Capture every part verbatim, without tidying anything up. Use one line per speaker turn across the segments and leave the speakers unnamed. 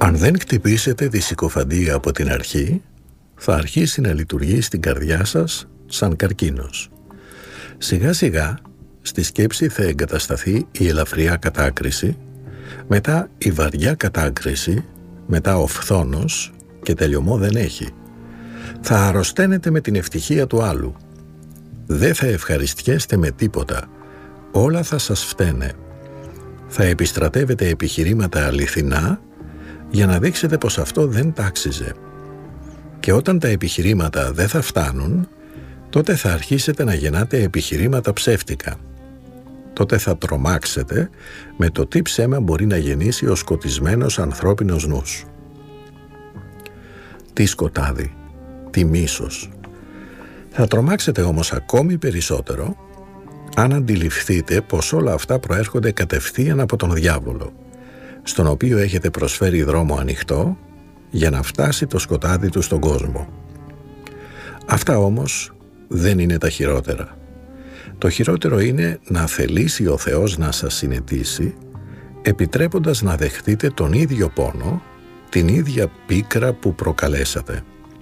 Αν δεν χτυπήσετε τη συκοφαντία από την αρχή, θα αρχίσει να λειτουργεί στην καρδιά σας σαν καρκίνος. Σιγά σιγά στη σκέψη θα εγκατασταθεί η ελαφριά κατάκριση, μετά η βαριά κατάκριση, μετά ο φθόνος και τελειωμό δεν έχει. Θα αρρωσταίνετε με την ευτυχία του άλλου. Δεν θα ευχαριστιέστε με τίποτα. Όλα θα σας φταίνε. Θα επιστρατεύετε επιχειρήματα αληθινά για να δείξετε πως αυτό δεν τάξιζε. Και όταν τα επιχειρήματα δεν θα φτάνουν, τότε θα αρχίσετε να γεννάτε επιχειρήματα ψεύτικα. Τότε θα τρομάξετε με το τι ψέμα μπορεί να γεννήσει ο σκοτισμένος ανθρώπινος νους. Τι σκοτάδι, τι μίσος. Θα τρομάξετε όμως ακόμη περισσότερο αν αντιληφθείτε πως όλα αυτά προέρχονται κατευθείαν από τον διάβολο, στον οποίο έχετε προσφέρει δρόμο ανοιχτό για να φτάσει το σκοτάδι του στον κόσμο. Αυτά όμως δεν είναι τα χειρότερα. Το χειρότερο είναι να θελήσει ο Θεός να σας συνετίσει, επιτρέποντας να δεχτείτε τον ίδιο πόνο, την ίδια πίκρα που προκαλέσατε.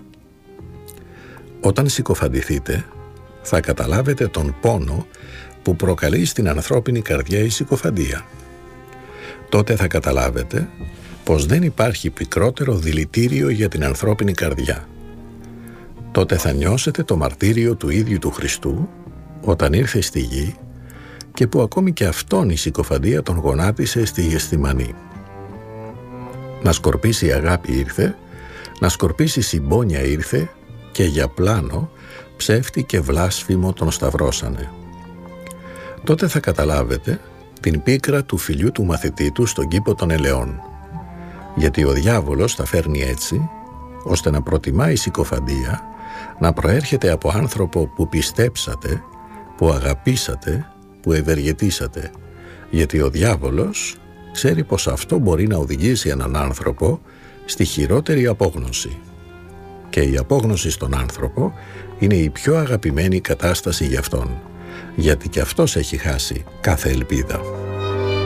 Όταν συκοφαντηθείτε, θα καταλάβετε τον πόνο που προκαλεί στην ανθρώπινη καρδιά η συκοφαντία. Τότε θα καταλάβετε πως δεν υπάρχει πικρότερο δηλητήριο για την ανθρώπινη καρδιά. Τότε θα νιώσετε το μαρτύριο του ίδιου του Χριστού όταν ήρθε στη γη και που ακόμη και αυτόν η συκοφαντία τον γονάτισε στη Γεσθημανή. Να σκορπίσει αγάπη ήρθε, να σκορπίσει συμπόνια ήρθε και για πλάνο ψεύτη και βλάσφημο τον σταυρώσανε. Τότε θα καταλάβετε την πίκρα του φιλιού του μαθητή του στον κήπο των ελαιών. Γιατί ο διάβολος θα φέρνει έτσι, ώστε να προτιμάει η συκοφαντία, να προέρχεται από άνθρωπο που πιστέψατε, που αγαπήσατε, που ευεργετήσατε. Γιατί ο διάβολος ξέρει πως αυτό μπορεί να οδηγήσει έναν άνθρωπο στη χειρότερη απόγνωση. Και η απόγνωση στον άνθρωπο είναι η πιο αγαπημένη κατάσταση για αυτόν, γιατί και αυτός έχει χάσει κάθε ελπίδα.